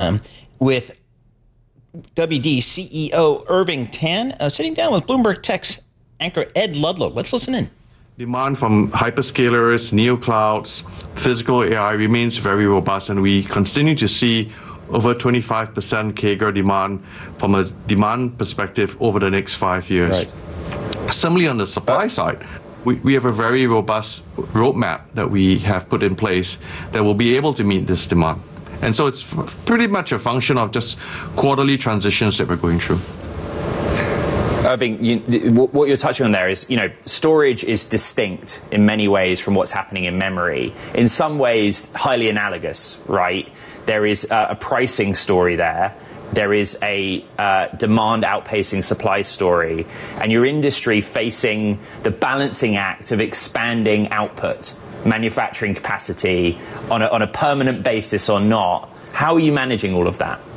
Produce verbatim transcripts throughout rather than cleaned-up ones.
um, with W D C E O Irving Tan, uh, sitting down with Bloomberg Tech's anchor Ed Ludlow. Let's listen in. Demand from hyperscalers, neoclouds, physical A I remains very robust, and we continue to see over twenty-five percent C A G R demand from a demand perspective over the next five years. Right. Similarly, on the supply side, we, we have a very robust roadmap that we have put in place that will be able to meet this demand. And so it's f- pretty much a function of just quarterly transitions that we're going through. Irving, you, what you're touching on there is, you know, storage is distinct in many ways from what's happening in memory. In some ways, highly analogous, right? There is a, a pricing story there. There is a uh, demand outpacing supply story. And your industry facing the balancing act of expanding output, manufacturing capacity on a, on a permanent basis or not. How are you managing all of that?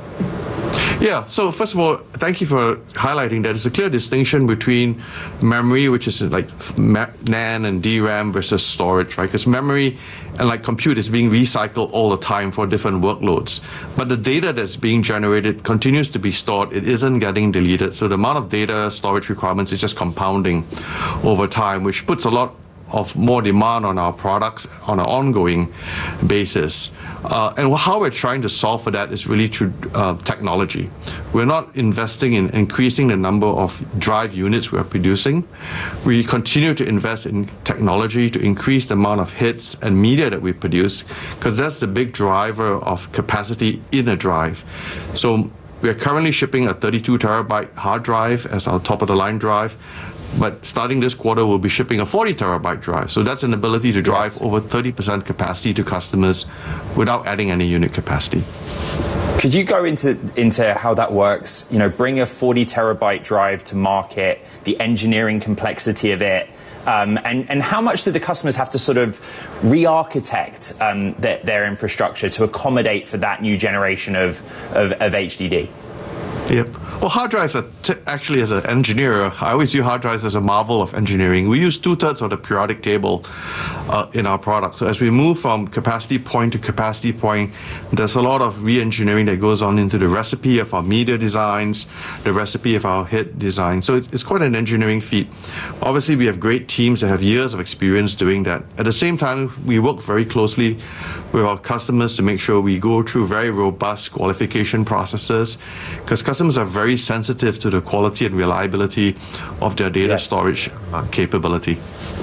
Yeah, so first of all, thank you for highlighting that. There's a clear distinction between memory, which is like N A N and D RAM, versus storage, right? Because memory and like compute is being recycled all the time for different workloads. But the data that's being generated continues to be stored. It isn't getting deleted. So the amount of data storage requirements is just compounding over time, which puts a lot of more demand on our products on an ongoing basis. Uh, and how we're trying to solve for that is really through uh, technology. We're not investing in increasing the number of drive units we're producing. We continue to invest in technology to increase the amount of hits and media that we produce, because that's the big driver of capacity in a drive. So we are currently shipping a thirty-two terabyte hard drive as our top of the line drive. But starting this quarter, we'll be shipping a forty terabyte drive. So that's an ability to drive yes. over thirty percent capacity to customers without adding any unit capacity. Could you go into into how that works? You know, bring a forty terabyte drive to market, the engineering complexity of it, um, and, and how much do the customers have to sort of re-architect um, their, their infrastructure to accommodate for that new generation of, of, of H D D? Yep. Well, hard drives are t- actually, as an engineer, I always view hard drives as a marvel of engineering. We use two-thirds of the periodic table uh, in our product. So as we move from capacity point to capacity point, there's a lot of re-engineering that goes on into the recipe of our media designs, the recipe of our hit design. So it's, it's quite an engineering feat. Obviously, we have great teams that have years of experience doing that. At the same time, we work very closely with our customers to make sure we go through very robust qualification processes, because customers are very sensitive to the quality and reliability of their data yes. storage uh, capability.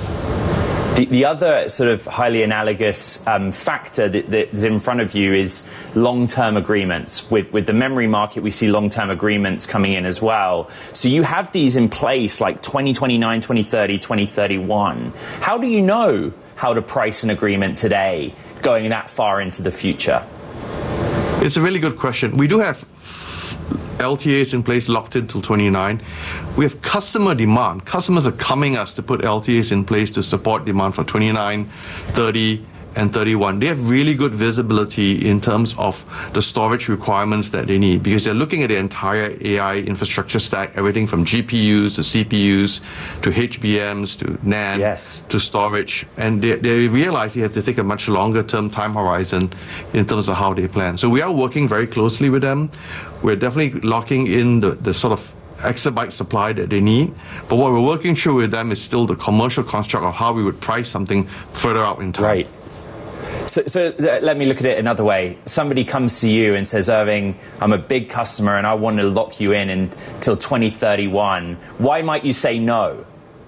The, the other sort of highly analogous um, factor that, that is in front of you is long-term agreements. With, with the memory market, we see long-term agreements coming in as well. So you have these in place like twenty twenty-nine, twenty thirty, twenty thirty-one. How do you know how to price an agreement today, going that far into the future? It's a really good question. We do have L T As in place locked in till twenty-nine. We have customer demand. Customers are coming us to put L T As in place to support demand for twenty-nine, thirty, and thirty-one. They have really good visibility in terms of the storage requirements that they need, because they're looking at the entire A I infrastructure stack, everything from G P Us to C P Us to H B Ms to N A N yes. to storage. And they, they realize they have to take a much longer term time horizon in terms of how they plan. So we are working very closely with them. We're definitely locking in the, the sort of exabyte supply that they need. But what we're working through with them is still the commercial construct of how we would price something further out in time. Right. So, so let me look at it another way. Somebody comes to you and says, Irving, I'm a big customer and I want to lock you in until twenty thirty-one. Why might you say no?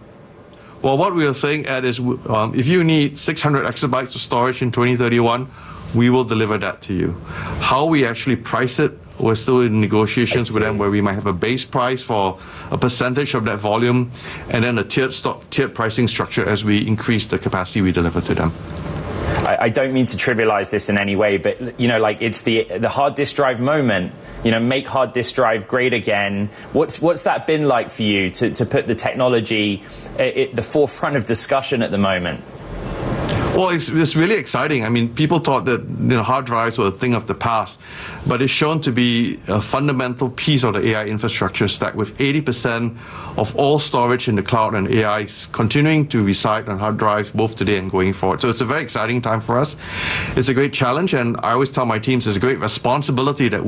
Well, what we are saying, Ed, is um, if you need six hundred exabytes of storage in twenty thirty-one, we will deliver that to you. How we actually price it, we're still in negotiations with them, where we might have a base price for a percentage of that volume, and then a tiered, stock, tiered pricing structure as we increase the capacity we deliver to them. I, I don't mean to trivialize this in any way, but, you know, like it's the the hard disk drive moment, you know, make hard disk drive great again. What's what's that been like for you to, to put the technology at the forefront of discussion at the moment? Well, it's, it's really exciting. I mean, people thought that, you know, hard drives were a thing of the past, but it's shown to be a fundamental piece of the A I infrastructure stack, with eighty percent of all storage in the cloud and A I continuing to reside on hard drives both today and going forward. So it's a very exciting time for us. It's a great challenge, and I always tell my teams it's a great responsibility that